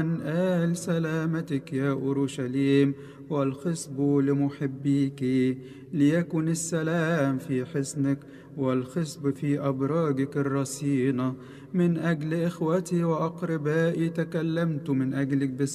آل سلامتك يا أورشليم، والخصب لمحبيك. ليكن السلام في حصنك والخصب في أبراجك الرصينة. من أجل إخوتي وأقربائي تكلمت من أجلك